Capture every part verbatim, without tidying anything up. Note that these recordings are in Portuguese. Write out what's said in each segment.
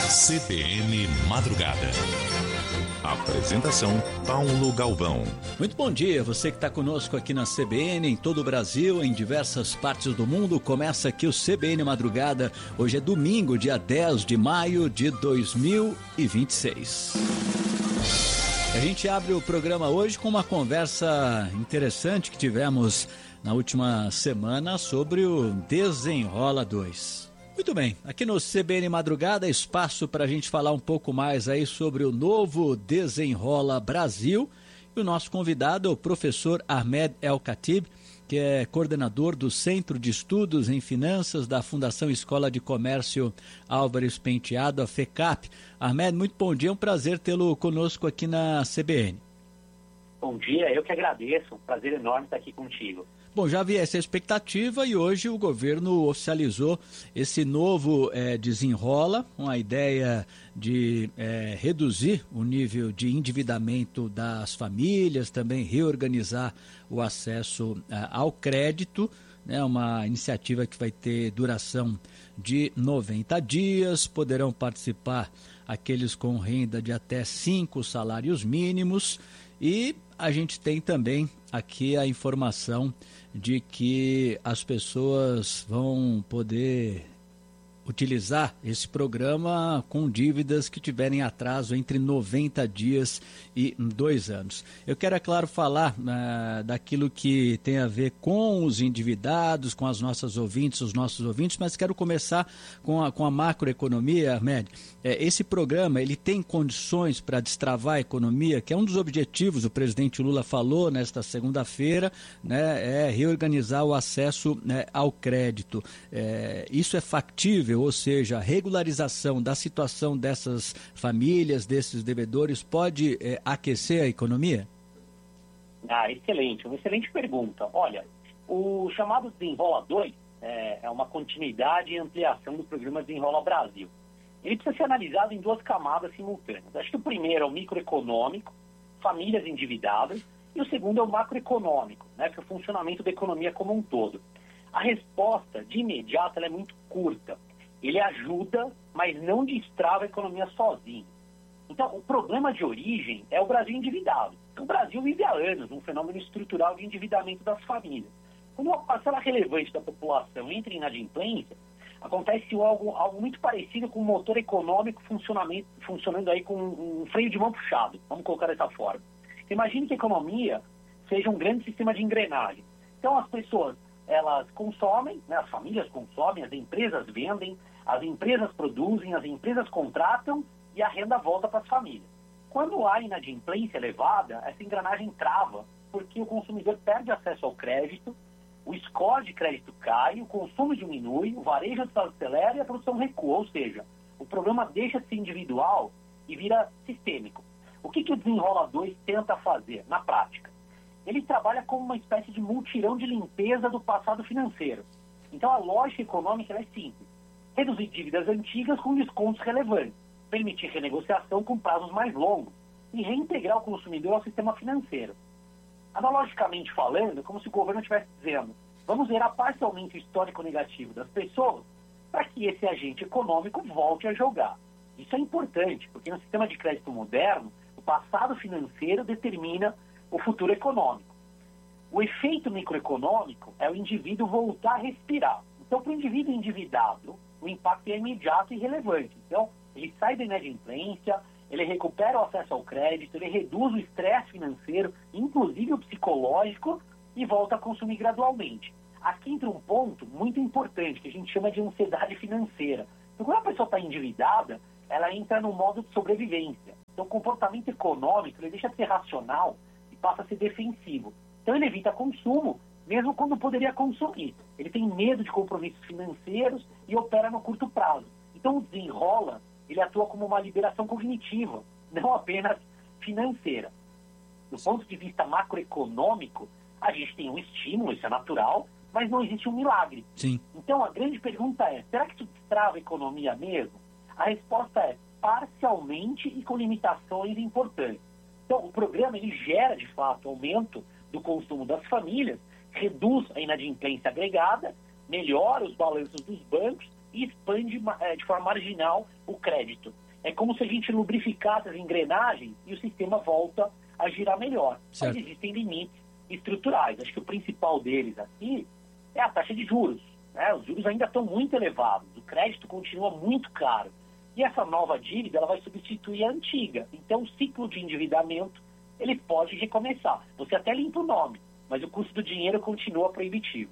C B N Madrugada. Apresentação Paulo Galvão. Muito bom dia, você que está conosco aqui na C B N, em todo o Brasil, em diversas partes do mundo. Começa aqui o C B N Madrugada. Hoje é domingo, dia dez de maio de dois mil e vinte e seis. A gente abre o programa hoje com uma conversa interessante que tivemos na última semana sobre o Desenrola dois. Muito bem, aqui no C B N Madrugada, espaço para a gente falar um pouco mais aí sobre o novo Desenrola Brasil. E o nosso convidado é o professor Ahmed El-Khatib, que é coordenador do Centro de Estudos em Finanças da Fundação Escola de Comércio Álvares Penteado, a FECAP. Ahmed, muito bom dia, é um prazer tê-lo conosco aqui na C B N. Bom dia, eu que agradeço, um prazer enorme estar aqui contigo. Bom, já havia essa expectativa e hoje o governo oficializou esse novo é, desenrola, com a ideia de é, reduzir o nível de endividamento das famílias, também reorganizar o acesso é, ao crédito, né, uma iniciativa que vai ter duração de noventa dias, poderão participar aqueles com renda de até cinco salários mínimos. E a gente tem também aqui a informação de que as pessoas vão poder utilizar esse programa com dívidas que tiverem atraso entre noventa dias e dois anos. Eu quero, é claro, falar uh, daquilo que tem a ver com os endividados, com as nossas ouvintes, os nossos ouvintes, mas quero começar com a, com a macroeconomia, Ahmed. É, esse programa, ele tem condições para destravar a economia, que é um dos objetivos, o presidente Lula falou nesta segunda-feira, né, é reorganizar o acesso, né, ao crédito. É, isso é factível? Ou seja, a regularização da situação dessas famílias, desses devedores, pode é, aquecer a economia? Ah, excelente, uma excelente pergunta. Olha, o chamado Desenrola dois é, é uma continuidade e ampliação do programa Desenrola Brasil. Ele precisa ser analisado em duas camadas simultâneas. Acho que o primeiro é o microeconômico, famílias endividadas, e o segundo é o macroeconômico, né, que é o funcionamento da economia como um todo. A resposta, de imediato, ela é muito curta. Ele ajuda, mas não destrava a economia sozinho. Então, o problema de origem é o Brasil endividado. O Brasil vive há anos um fenômeno estrutural de endividamento das famílias. Quando uma parcela relevante da população entra em inadimplência, acontece algo, algo muito parecido com um motor econômico funcionamento, funcionando aí com um freio de mão puxado. Vamos colocar dessa forma. Imagine que a economia seja um grande sistema de engrenagem. Então, as pessoas, elas consomem, né, as famílias consomem, as empresas vendem, as empresas produzem, as empresas contratam e a renda volta para as famílias. Quando há inadimplência elevada, essa engrenagem trava, porque o consumidor perde acesso ao crédito, o score de crédito cai, o consumo diminui, o varejo se acelera e a produção recua, ou seja, o problema deixa de ser individual e vira sistêmico. O que, que o Desenrola dois tenta fazer na prática? Ele trabalha como uma espécie de multirão de limpeza do passado financeiro. Então a lógica econômica é simples. Reduzir dívidas antigas com descontos relevantes, permitir renegociação com prazos mais longos e reintegrar o consumidor ao sistema financeiro. Analogicamente falando, é como se o governo estivesse dizendo: vamos zerar parcialmente o histórico negativo das pessoas para que esse agente econômico volte a jogar. Isso é importante, porque no sistema de crédito moderno, o passado financeiro determina o futuro econômico. O efeito microeconômico é o indivíduo voltar a respirar. Então, para o indivíduo endividado, o impacto é imediato e relevante. Então, ele sai da inadimplência, ele recupera o acesso ao crédito, ele reduz o estresse financeiro, inclusive o psicológico, e volta a consumir gradualmente. Aqui entra um ponto muito importante, que a gente chama de ansiedade financeira. Então, quando a pessoa está endividada, ela entra no modo de sobrevivência. Então, o comportamento econômico, ele deixa de ser racional e passa a ser defensivo. Então, ele evita consumo, mesmo quando poderia consumir. Ele tem medo de compromissos financeiros e opera no curto prazo. Então, o Desenrola, ele atua como uma liberação cognitiva, não apenas financeira. Do ponto de vista macroeconômico, a gente tem um estímulo, isso é natural, mas não existe um milagre. Sim. Então, a grande pergunta é, será que isso destrava a economia mesmo? A resposta é parcialmente e com limitações importantes. Então, o programa ele gera, de fato, aumento do consumo das famílias, reduz a inadimplência agregada, melhora os balanços dos bancos e expande de forma marginal o crédito. É como se a gente lubrificasse as engrenagens e o sistema volta a girar melhor. Certo. Mas existem limites estruturais. Acho que o principal deles aqui é a taxa de juros, né? Os juros ainda estão muito elevados, o crédito continua muito caro. E essa nova dívida ela vai substituir a antiga. Então o ciclo de endividamento ele pode recomeçar. Você até limpa o nome, mas o custo do dinheiro continua proibitivo.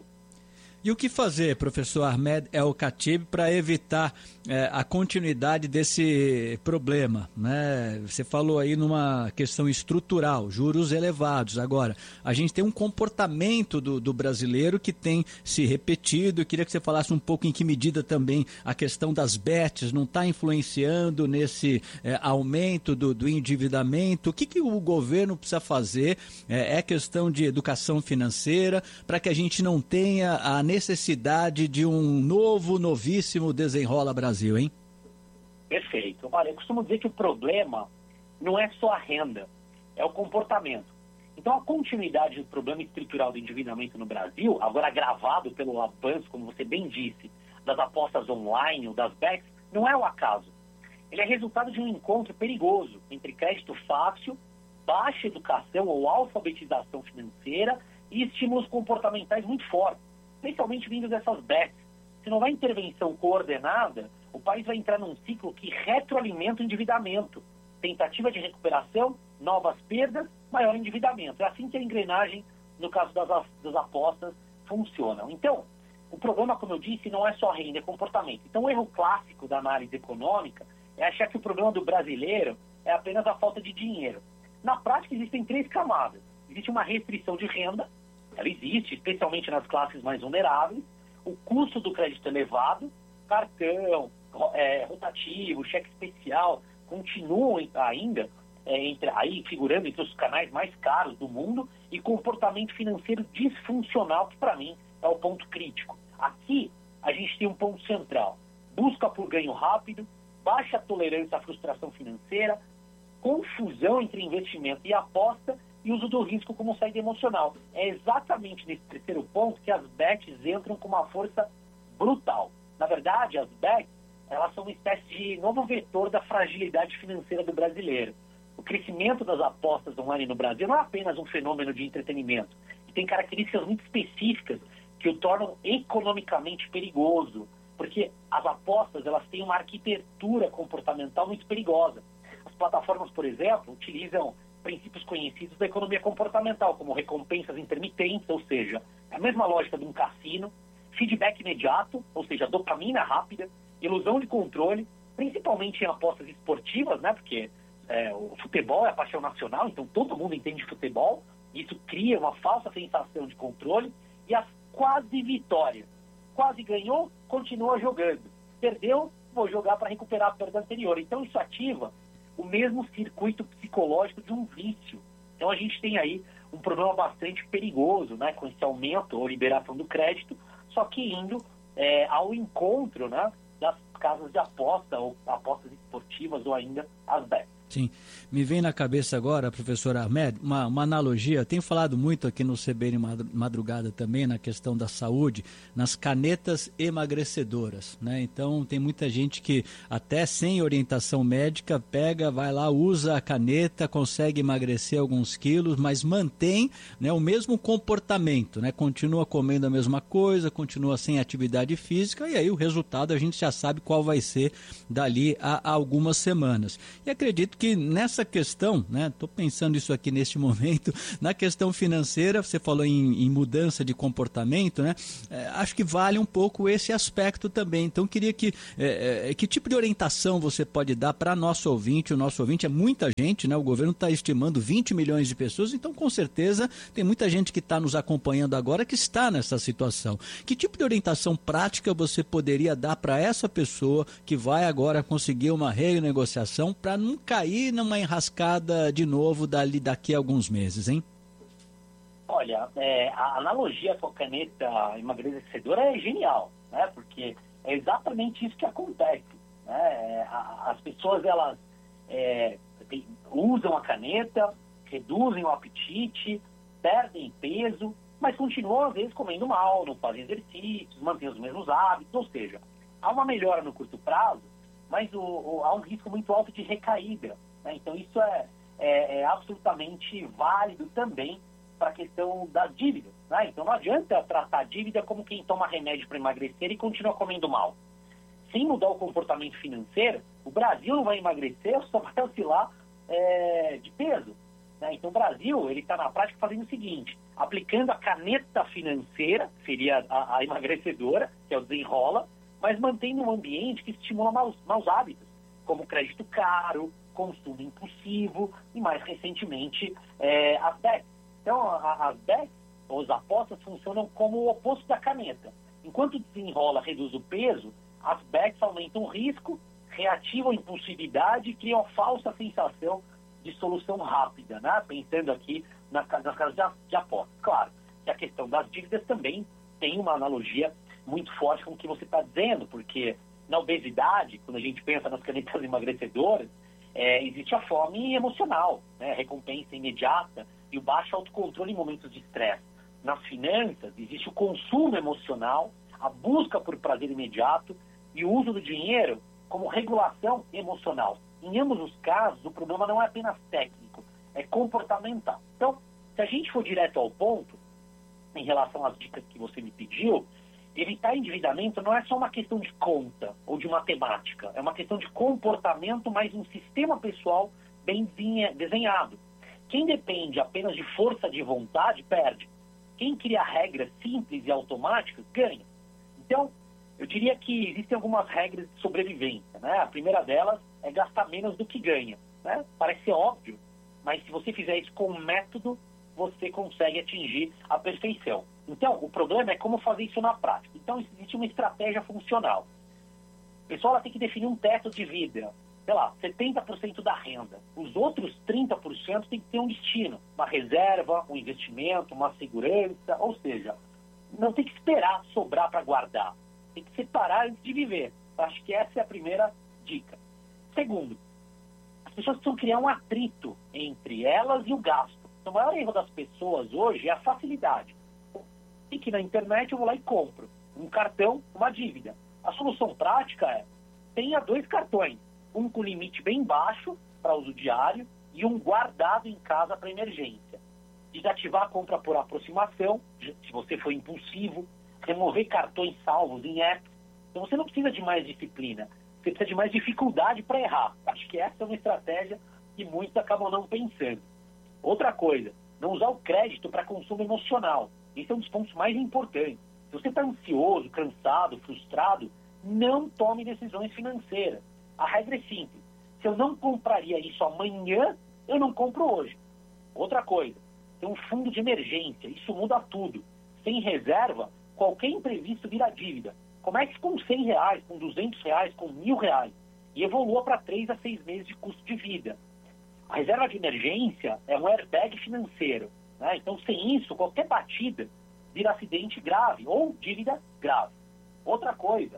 E o que fazer, professor Ahmed El-Khatib, para evitar é, a continuidade desse problema, né? Você falou aí numa questão estrutural, juros elevados. Agora, a gente tem um comportamento do, do brasileiro que tem se repetido. Eu queria que você falasse um pouco em que medida também a questão das bets não está influenciando nesse é, aumento do, do endividamento. O que, que o governo precisa fazer? É, é questão de educação financeira para que a gente não tenha a necessidade de um novo, novíssimo Desenrola Brasil, hein? Perfeito. Olha, eu costumo dizer que o problema não é só a renda, é o comportamento. Então, a continuidade do problema estrutural do endividamento no Brasil, agora agravado pelo avanço, como você bem disse, das apostas online ou das bets, não é o acaso. Ele é resultado de um encontro perigoso entre crédito fácil, baixa educação ou alfabetização financeira e estímulos comportamentais muito fortes, especialmente vindos dessas bets. Se não houver intervenção coordenada, o país vai entrar num ciclo que retroalimenta o endividamento. Tentativa de recuperação, novas perdas, maior endividamento. É assim que a engrenagem, no caso das, das apostas, funciona. Então, o problema, como eu disse, não é só renda, é comportamento. Então, o erro clássico da análise econômica é achar que o problema do brasileiro é apenas a falta de dinheiro. Na prática, existem três camadas. Existe uma restrição de renda, ela existe, especialmente nas classes mais vulneráveis, o custo do crédito elevado, cartão, é, rotativo, cheque especial, continuam ainda é, entre, aí figurando entre os canais mais caros do mundo, e comportamento financeiro disfuncional, que para mim é o ponto crítico. Aqui a gente tem um ponto central: busca por ganho rápido, baixa tolerância à frustração financeira, confusão entre investimento e aposta e uso do risco como saída emocional. É exatamente nesse terceiro ponto que as bets entram com uma força brutal. Na verdade, as bets, elas são uma espécie de novo vetor da fragilidade financeira do brasileiro. O crescimento das apostas online no Brasil não é apenas um fenômeno de entretenimento, e tem características muito específicas que o tornam economicamente perigoso, porque as apostas, elas têm uma arquitetura comportamental muito perigosa. As plataformas, por exemplo, utilizam princípios conhecidos da economia comportamental, como recompensas intermitentes, ou seja, a mesma lógica de um cassino, feedback imediato, ou seja, dopamina rápida, ilusão de controle, principalmente em apostas esportivas, né? Porque é, o futebol é a paixão nacional, então todo mundo entende futebol, e isso cria uma falsa sensação de controle, e as quase vitórias. Quase ganhou, continua jogando. Perdeu, vou jogar para recuperar a perda anterior. Então isso ativa o mesmo circuito psicológico de um vício. Então a gente tem aí um problema bastante perigoso, né, com esse aumento ou liberação do crédito, só que indo é, ao encontro, né, das casas de aposta ou apostas esportivas ou ainda as bets. Sim. Me vem na cabeça agora, professor Ahmed, uma, uma analogia. Eu tenho falado muito aqui no C B N Madrugada também, na questão da saúde, nas canetas emagrecedoras, né? Então, tem muita gente que até sem orientação médica pega, vai lá, usa a caneta, consegue emagrecer alguns quilos, mas mantém, né, o mesmo comportamento, né? Continua comendo a mesma coisa, continua sem atividade física, e aí o resultado a gente já sabe qual vai ser dali a, a algumas semanas. E acredito que nessa questão, né, estou pensando isso aqui neste momento, na questão financeira, você falou em, em mudança de comportamento, né, é, acho que vale um pouco esse aspecto também. Então, queria que, é, é, que tipo de orientação você pode dar para nosso ouvinte? O nosso ouvinte é muita gente, né, o governo está estimando vinte milhões de pessoas, então, com certeza, tem muita gente que está nos acompanhando agora que está nessa situação. Que tipo de orientação prática você poderia dar para essa pessoa que vai agora conseguir uma renegociação para não cair numa enrascada de novo dali, daqui a alguns meses, hein? Olha, é, a analogia com a caneta emagrecedora é genial, né? Porque é exatamente isso que acontece, né? As pessoas, elas é, tem, usam a caneta, reduzem o apetite, perdem peso, mas continuam às vezes comendo mal, não fazem exercícios, mantêm os mesmos hábitos, ou seja, há uma melhora no curto prazo, mas o, o, há um risco muito alto de recaída, né? Então isso é, é, é absolutamente válido também para a questão das dívidas, né? Então não adianta tratar a dívida como quem toma remédio para emagrecer e continua comendo mal. Sem mudar o comportamento financeiro, o Brasil não vai emagrecer, só vai oscilar é, de peso, né? Então o Brasil ele está na prática fazendo o seguinte, aplicando a caneta financeira, que seria a, a emagrecedora, que é o desenrola, mas mantendo um ambiente que estimula maus, maus hábitos, como crédito caro, consumo impulsivo e, mais recentemente, é, as B E Cs. Então, a, as B E Cs, ou as apostas, funcionam como o oposto da caneta. Enquanto o desenrola reduz o peso, as B E Cs aumentam o risco, reativam a impulsividade e criam a falsa sensação de solução rápida, né? Pensando aqui na, nas casas de, de apostas. Claro que a questão das dívidas também tem uma analogia muito forte com o que você está dizendo, porque na obesidade, quando a gente pensa nas canetas emagrecedoras, é, existe a fome emocional, né? Recompensa imediata e o baixo autocontrole em momentos de estresse. Nas finanças, existe o consumo emocional, a busca por prazer imediato e o uso do dinheiro como regulação emocional. Em ambos os casos, o problema não é apenas técnico, é comportamental. Então, se a gente for direto ao ponto, em relação às dicas que você me pediu, evitar endividamento não é só uma questão de conta ou de matemática, é uma questão de comportamento mais um sistema pessoal bem desenhado. Quem depende apenas de força de vontade, perde. Quem cria regras simples e automáticas, ganha. Então, eu diria que existem algumas regras de sobrevivência, né? A primeira delas é gastar menos do que ganha, né? Parece óbvio, mas se você fizer isso com um método, você consegue atingir a perfeição. Então, o problema é como fazer isso na prática. Então, existe uma estratégia funcional. O pessoal tem que definir um teto de vida, sei lá, setenta por cento da renda. Os outros trinta por cento tem que ter um destino, uma reserva, um investimento, uma segurança, ou seja, não tem que esperar sobrar para guardar. Tem que separar antes de viver. Acho que essa é a primeira dica. Segundo, as pessoas precisam criar um atrito entre elas e o gasto. O maior erro das pessoas hoje é a facilidade. E que na internet eu vou lá e compro um cartão, uma dívida. A solução prática é, tenha dois cartões, um com limite bem baixo para uso diário e um guardado em casa para emergência. Desativar a compra por aproximação, se você for impulsivo, remover cartões salvos em apps. Então você não precisa de mais disciplina, você precisa de mais dificuldade para errar. Acho que essa é uma estratégia que muitos acabam não pensando. Outra coisa, não usar o crédito para consumo emocional. Esse é um dos pontos mais importantes. Se você está ansioso, cansado, frustrado, não tome decisões financeiras. A regra é simples. Se eu não compraria isso amanhã, eu não compro hoje. Outra coisa, tem um fundo de emergência. Isso muda tudo. Sem reserva, qualquer imprevisto vira dívida. Comece com cem reais, com duzentos reais, com mil reais. E evolua para três a seis meses de custo de vida. A reserva de emergência é um airbag financeiro, né? Então, sem isso, qualquer batida vira acidente grave ou dívida grave. Outra coisa,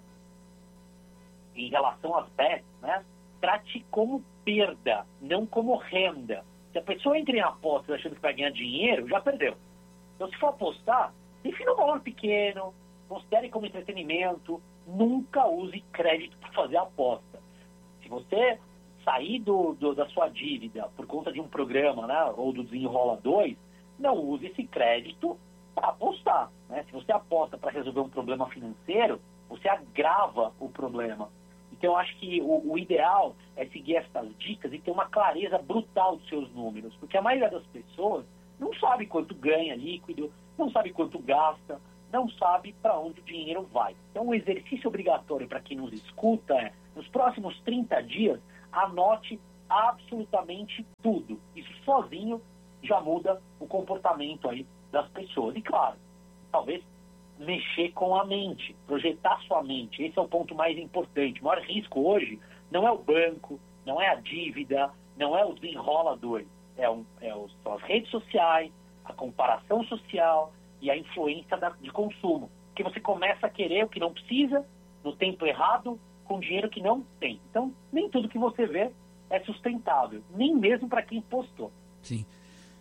em relação às B E Cs, né? Trate como perda, não como renda. Se a pessoa entra em apostas achando que vai ganhar dinheiro, já perdeu. Então, se for apostar, defina um valor pequeno, considere como entretenimento, nunca use crédito para fazer aposta. Se você sair do, do, da sua dívida por conta de um programa, né, ou do Desenrola dois, não use esse crédito para apostar, né? Se você aposta para resolver um problema financeiro, você agrava o problema. Então, eu acho que o, o ideal é seguir essas dicas e ter uma clareza brutal dos seus números, porque a maioria das pessoas não sabe quanto ganha líquido, não sabe quanto gasta, não sabe para onde o dinheiro vai. Então, o exercício obrigatório para quem nos escuta é, nos próximos trinta dias, anote absolutamente tudo. Isso sozinho já muda o comportamento aí das pessoas. E claro, talvez mexer com a mente, projetar sua mente. Esse é o ponto mais importante. O maior risco hoje não é o banco, não é a dívida, não é o Desenrola dois. É, um, é os, são as redes sociais, a comparação social e a influência da, de consumo. Porque você começa a querer o que não precisa, no tempo errado, com dinheiro que não tem. Então, nem tudo que você vê é sustentável, nem mesmo para quem postou. Sim.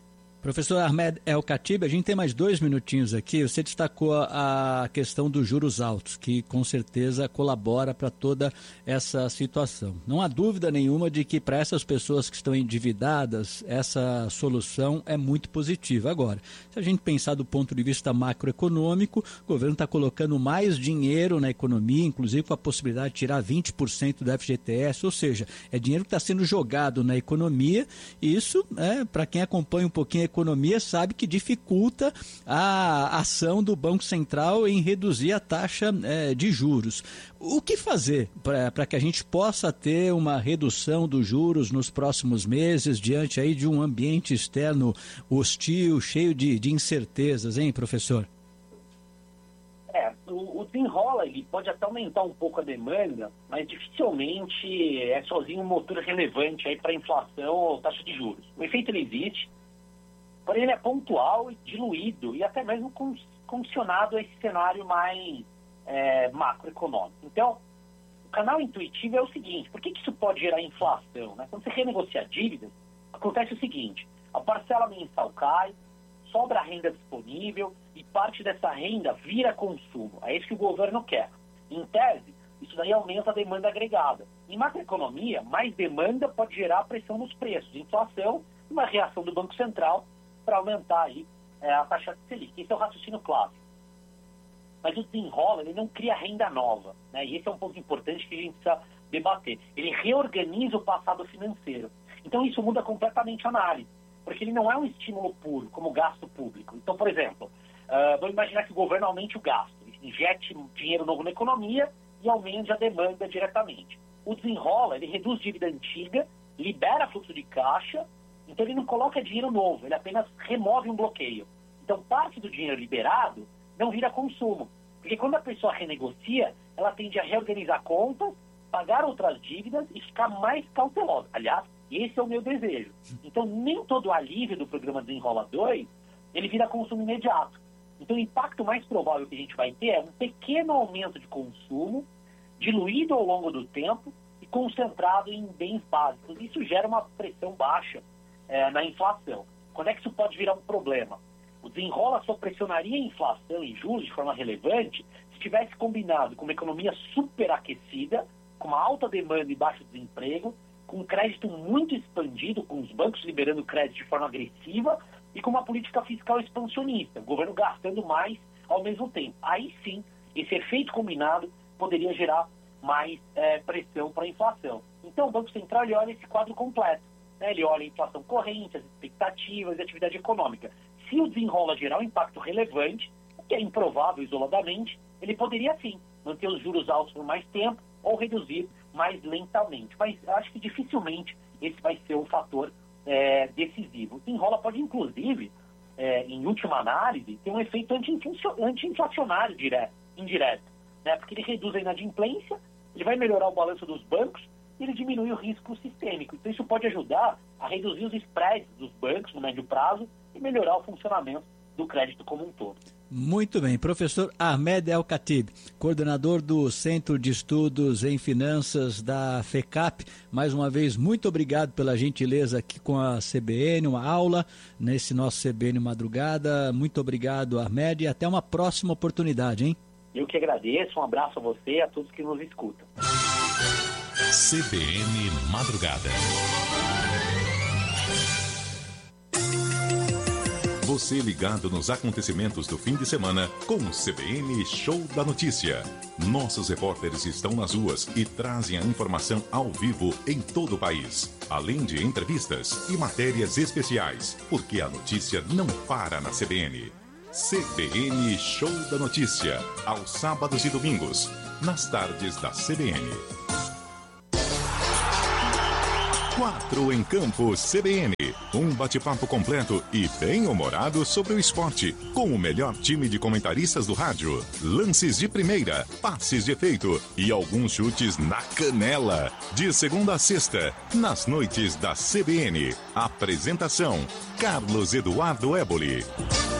Professor Ahmed El-Khatib, a gente tem mais dois minutinhos aqui. Você destacou a questão dos juros altos, que com certeza colabora para toda essa situação. Não há dúvida nenhuma de que para essas pessoas que estão endividadas, essa solução é muito positiva. Agora, se a gente pensar do ponto de vista macroeconômico, o governo está colocando mais dinheiro na economia, inclusive com a possibilidade de tirar vinte por cento do F G T S, ou seja, é dinheiro que está sendo jogado na economia, e isso, é, para quem acompanha um pouquinho a economia, sabe que dificulta a ação do Banco Central em reduzir a taxa é, de juros. O que fazer para que a gente possa ter uma redução dos juros nos próximos meses, diante aí de um ambiente externo hostil, cheio de, de incertezas, hein, professor? É, o, o desenrola, ele pode até aumentar um pouco a demanda, mas dificilmente é sozinho um motor relevante aí para a inflação ou taxa de juros. O efeito ele existe, porém ele é pontual e diluído e até mesmo condicionado a esse cenário mais é, macroeconômico. Então, o canal intuitivo é o seguinte: por que, que isso pode gerar inflação? Né? Quando você renegocia dívidas, acontece o seguinte: a parcela mensal cai, sobra renda disponível e parte dessa renda vira consumo. É isso que o governo quer. Em tese, isso daí aumenta a demanda agregada. Em macroeconomia, mais demanda pode gerar pressão nos preços, inflação e uma reação do Banco Central para aumentar aí, é, a taxa de Selic. Esse é o raciocínio clássico. Mas o desenrola, ele não cria renda nova, né? E esse é um ponto importante que a gente precisa debater. Ele reorganiza o passado financeiro. Então isso muda completamente a análise, porque ele não é um estímulo puro, como o gasto público. Então, por exemplo, uh, vamos imaginar que o governo aumente o gasto, injete dinheiro novo na economia e aumente a demanda diretamente. O desenrola, ele reduz dívida antiga, libera fluxo de caixa. Então ele não coloca dinheiro novo, ele apenas remove um bloqueio. Então parte do dinheiro liberado não vira consumo. Porque quando a pessoa renegocia, ela tende a reorganizar contas, pagar outras dívidas e ficar mais cautelosa. Aliás, esse é o meu desejo. Então nem todo alívio do programa Desenrola dois, ele vira consumo imediato. Então o impacto mais provável que a gente vai ter é um pequeno aumento de consumo, diluído ao longo do tempo e concentrado em bens básicos. Isso gera uma pressão baixa É, na inflação. Quando é que isso pode virar um problema? O desenrola só pressionaria a inflação e juros de forma relevante se tivesse combinado com uma economia superaquecida, com uma alta demanda e baixo desemprego, com um crédito muito expandido, com os bancos liberando crédito de forma agressiva e com uma política fiscal expansionista, o governo gastando mais ao mesmo tempo. Aí sim, esse efeito combinado poderia gerar mais é, pressão para a inflação. Então o Banco Central ele olha esse quadro completo. Ele olha a inflação corrente, as expectativas e a atividade econômica. Se o desenrola gerar um impacto relevante, o que é improvável isoladamente, ele poderia sim manter os juros altos por mais tempo ou reduzir mais lentamente. Mas acho que dificilmente esse vai ser um fator é, decisivo. O desenrola pode, inclusive, é, em última análise, ter um efeito anti-inflacionário direto, indireto, né? Porque ele reduz a inadimplência, ele vai melhorar o balanço dos bancos, ele diminui o risco sistêmico. Então isso pode ajudar a reduzir os spreads dos bancos no médio prazo e melhorar o funcionamento do crédito como um todo. Muito bem. Professor Ahmed El-Khatib, coordenador do Centro de Estudos em Finanças da FECAP, mais uma vez, muito obrigado pela gentileza aqui com a C B N, uma aula nesse nosso C B N Madrugada. Muito obrigado, Ahmed, e até uma próxima oportunidade, hein? Eu que agradeço, um abraço a você e a todos que nos escutam. C B N Madrugada. Você ligado nos acontecimentos do fim de semana com o C B N Show da Notícia. Nossos repórteres estão nas ruas e trazem a informação ao vivo em todo o país, além de entrevistas e matérias especiais, porque a notícia não para na C B N. C B N Show da Notícia, aos sábados e domingos, nas tardes da C B N. Quatro em Campo C B N. Um bate-papo completo e bem-humorado sobre o esporte, com o melhor time de comentaristas do rádio. Lances de primeira, passes de efeito e alguns chutes na canela. De segunda a sexta, nas noites da C B N. Apresentação: Carlos Eduardo Éboli.